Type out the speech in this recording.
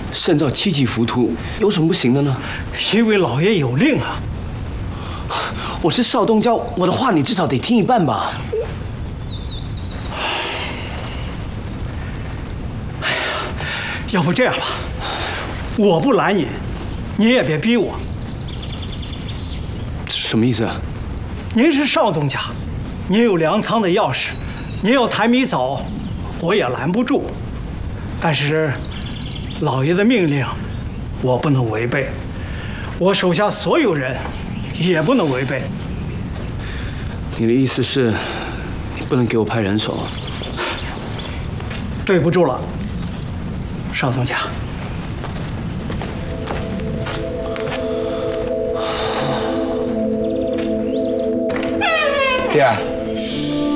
圣诏七级浮屠，有什么不行的呢？ 因为老爷有令啊。 我是少东家，我的话你至少得听一半吧。 哎呀，要不这样吧，我不拦你，你也别逼我。 什么意思啊？ 您是少东家，您有粮仓的钥匙，您要抬米走，我也拦不住。但是，老爷的命令，我不能违背，我手下所有人也不能违背。 你的意思是，你不能给我派人手？ 对不住了，少东家。 爹，